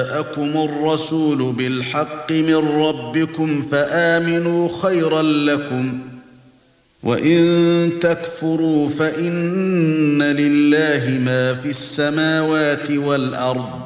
جاءكم الرسول بالحق من ربكم فآمنوا خيرا لكم وإن تكفروا فإن لله ما في السماوات والأرض